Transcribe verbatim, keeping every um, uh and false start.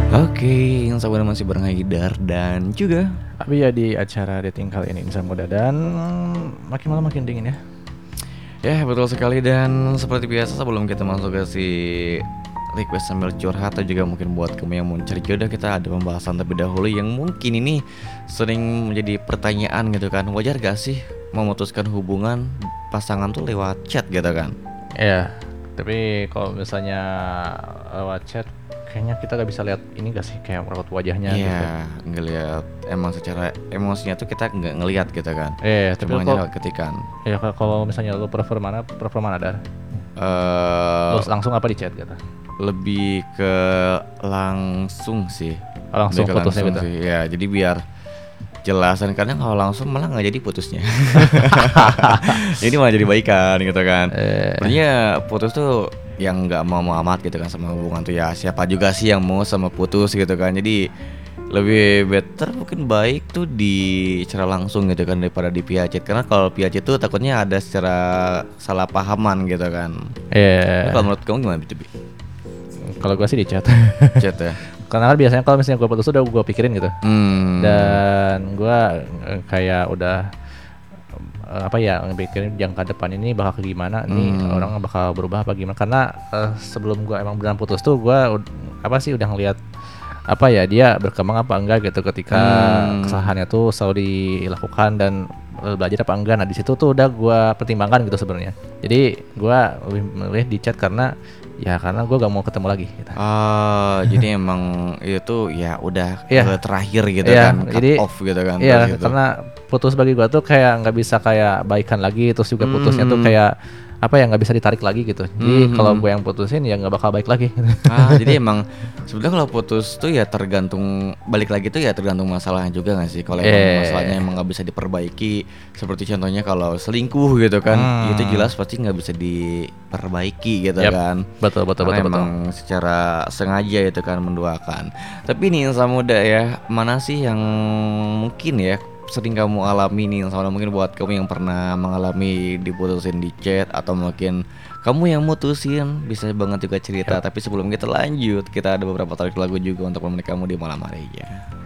Oke, yang sabar masih bareng Haidar dan juga Tapi ya di acara dating kali ini Insan Muda dan makin malam makin dingin ya. ya betul sekali. Dan seperti biasa sebelum kita masuk ke si request sambil curhat atau juga mungkin buat kamu yang mau cari jodoh, kita ada pembahasan terlebih dahulu yang mungkin ini sering menjadi pertanyaan gitu kan. Wajar gak sih memutuskan hubungan pasangan tuh lewat chat gitu kan? Iya. Tapi kalau misalnya lewat chat kayaknya kita gak bisa lihat ini gak sih kayak merawat wajahnya gitu. Iya, ngelihat emang secara emosinya tuh kita nggak ngelihat gitu kan. Eh, tapi Cuma hanya kalau lewat ketikan. ya kalau misalnya lu prefer mana? Prefer mana ada? Eh Lu langsung apa di chat gitu? lebih ke langsung sih. Oh, langsung Lebih ke putusnya langsung gitu. sih. Ya, jadi biar jelasan, karena kalau langsung malah nggak jadi putusnya. Jadi malah jadi baikan gitu kan. Eh, Sebenarnya putus tuh yang nggak mau mau amat gitu kan sama hubungan tuh, ya siapa juga sih yang mau sama putus gitu kan. Jadi lebih better mungkin baik tuh di secara langsung gitu kan daripada di via chat, karena kalau via chat tuh takutnya ada secara salah pahaman gitu kan. Tapi eh kalau menurut kamu gimana Bi? kalau gua sih di chat. Chat ya. Karena kan biasanya kalau misalnya gua putus udah gua pikirin gitu. Hmm. Dan gua eh, kayak udah eh, apa ya mikirin jangka depan ini bakal kayak gimana nih, Hmm. orang bakal berubah apa gimana, karena eh, sebelum gua emang beneran putus tuh gua ud- apa sih udah ngeliat apa ya dia berkembang apa enggak gitu ketika Hmm. kesalahannya tuh selalu dilakukan dan eh, belajar apa enggak. Nah di situ tuh udah gua pertimbangkan gitu sebenarnya. Jadi gua lebih memilih di chat karena ya karena gua gak mau ketemu lagi gitu. Ah, jadi emang itu ya udah Iya. ke terakhir gitu Iya, kan, cut jadi off gitu kan. Iya, terus gitu. karena putus bagi gua tuh kayak nggak bisa kayak baikan lagi, terus juga putusnya tuh Hmm. kayak apa ya nggak bisa ditarik lagi gitu. Hmm. Jadi kalau gue yang putusin ya nggak bakal baik lagi. Ah, jadi emang sebenarnya kalau putus tuh ya tergantung, balik lagi tuh ya tergantung masalahnya juga nggak sih. Kalau emang Eh. masalahnya emang nggak bisa diperbaiki, seperti contohnya kalau selingkuh gitu kan, Hmm. itu jelas pasti nggak bisa diperbaiki gitu Yap, kan. betul betul Karena betul betul. emang secara sengaja itu kan menduakan. Tapi nih Insan Muda ya, mana sih yang mungkin ya sering kamu alami nih, sama mungkin buat kamu yang pernah mengalami diputusin di chat atau mungkin kamu yang mutusin, bisa banget juga cerita. Yap. Tapi sebelum kita lanjut, kita ada beberapa tarik lagu juga untuk menemani kamu di malam hari ya.